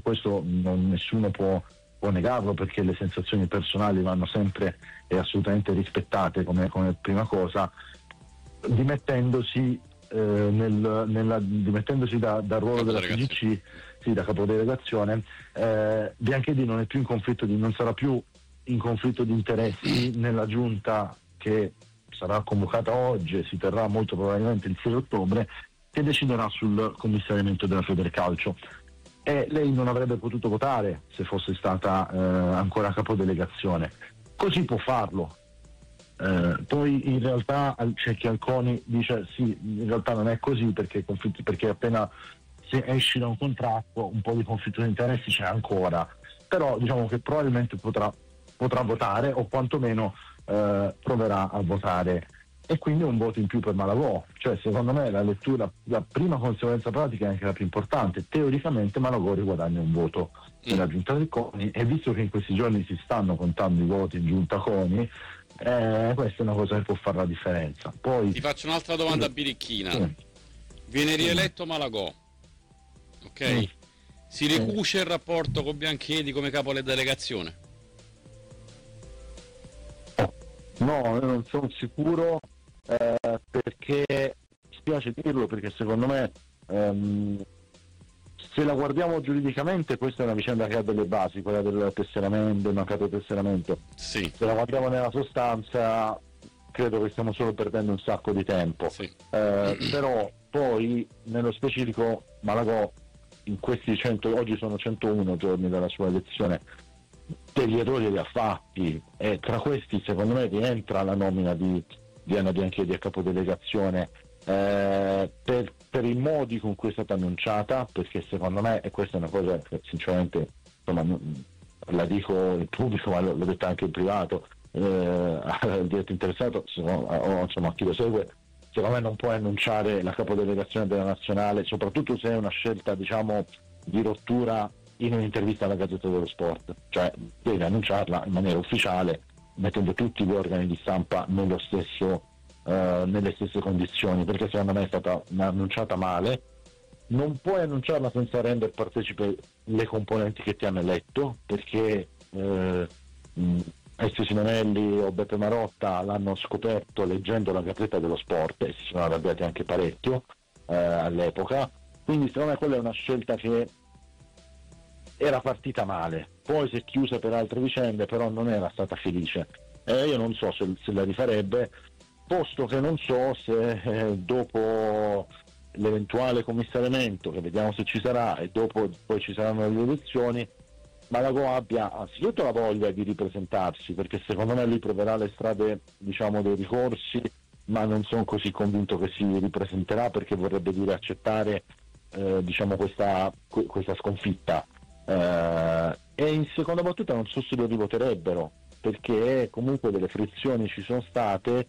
questo nessuno può negarlo, perché le sensazioni personali vanno sempre e assolutamente rispettate come prima cosa, dimettendosi dimettendosi dal ruolo della FIGC, da capodelegazione. Bianchedi non sarà più in conflitto di interessi nella giunta che sarà convocata oggi e si terrà molto probabilmente il 6 ottobre, che deciderà sul commissariamento della Federcalcio. E lei non avrebbe potuto votare se fosse stata ancora capodelegazione. Così può farlo. Poi in realtà c'è chi al CONI dice sì, in realtà non è così, perché appena se esci da un contratto un po' di conflitto di interessi c'è ancora, però diciamo che probabilmente potrà votare, o quantomeno proverà a votare, e quindi un voto in più per Malagò. Cioè, secondo me la prima conseguenza pratica è anche la più importante: teoricamente Malagò riguadagna un voto nella giunta del CONI, e visto che in questi giorni si stanno contando i voti in giunta CONI, questa è una cosa che può fare la differenza. Poi ti faccio un'altra domanda birichina. Viene rieletto Malagò, ok? Si ricuce il rapporto con Bianchedi come capo della delegazione? No, io non sono sicuro, perché spiace dirlo, perché secondo me se la guardiamo giuridicamente questa è una vicenda che ha delle basi, quella del tesseramento, del mancato tesseramento. Sì. Se la guardiamo nella sostanza credo che stiamo solo perdendo un sacco di tempo. Sì. Però poi nello specifico Malagò in questi oggi sono 101 giorni dalla sua elezione, degli errori li ha fatti, e tra questi secondo me rientra la nomina di Anna Bianchedi a capodelegazione, per i modi con cui è stata annunciata, perché secondo me, e questa è una cosa che sinceramente la dico in pubblico ma l'ho detta anche in privato al diretto interessato, o insomma a chi lo segue, secondo me non puoi annunciare la capodelegazione della nazionale, soprattutto se è una scelta diciamo di rottura, in un'intervista alla Gazzetta dello Sport. Cioè devi annunciarla in maniera ufficiale, mettendo tutti gli organi di stampa nelle stesse condizioni, perché secondo me è stata annunciata male. Non puoi annunciarla senza rendere partecipe le componenti che ti hanno eletto, perché Ezio Simonelli o Beppe Marotta l'hanno scoperto leggendo la Gazzetta dello Sport e si sono arrabbiati anche parecchio all'epoca. Quindi secondo me quella è una scelta che era partita male, poi si è chiusa per altre vicende, però non era stata felice. Io non so se la rifarebbe, posto che non so se dopo l'eventuale commissariamento, che vediamo se ci sarà, e dopo poi ci saranno le elezioni, Malagò abbia anzitutto la voglia di ripresentarsi, perché secondo me lui proverà le strade diciamo dei ricorsi, ma non sono così convinto che si ripresenterà, perché vorrebbe dire accettare diciamo questa sconfitta. E in seconda battuta non so se lo rivoterebbero, perché comunque delle frizioni ci sono state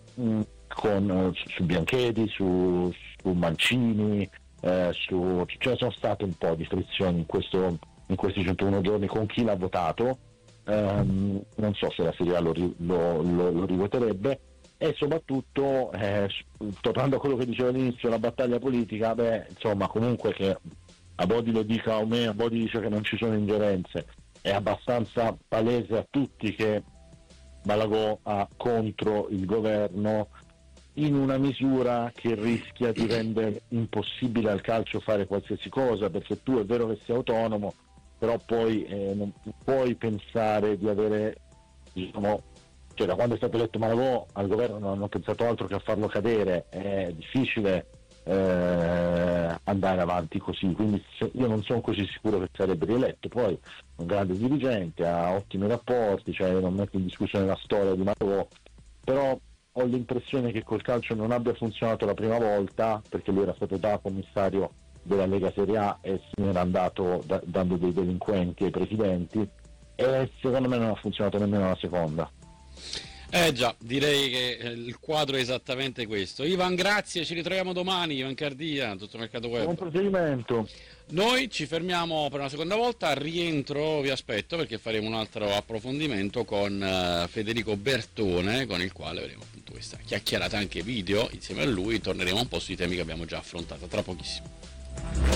su Bianchedi, su Mancini, cioè sono state un po' di frizioni in questi 101 giorni con chi l'ha votato. Non so se la Serie A lo rivoterebbe, e soprattutto tornando a quello che dicevo all'inizio, la battaglia politica, insomma, comunque che a Bodi lo dica o me, a Bodi dice che non ci sono ingerenze, è abbastanza palese a tutti che Malagò ha contro il governo in una misura che rischia di rendere impossibile al calcio fare qualsiasi cosa, perché tu è vero che sei autonomo, però poi non puoi pensare di avere, diciamo, cioè da quando è stato eletto Malagò al governo non hanno pensato altro che a farlo cadere, è difficile andare avanti così, quindi io non sono così sicuro che sarebbe rieletto. Poi è un grande dirigente, ha ottimi rapporti, cioè non metto in discussione la storia di Malagò, però ho l'impressione che col calcio non abbia funzionato la prima volta, perché lui era stato da commissario della Lega Serie A e se ne era andato dando dei delinquenti ai presidenti, e secondo me non ha funzionato nemmeno la seconda. Già, direi che il quadro è esattamente questo. Ivan, grazie, ci ritroviamo domani. Ivan Cardia, tutto Mercato Web. Buon procedimento. Noi ci fermiamo per una seconda volta, al rientro vi aspetto perché faremo un altro approfondimento con Federico Bertone, con il quale avremo appunto questa chiacchierata anche video insieme a lui, torneremo un po' sui temi che abbiamo già affrontato tra pochissimo.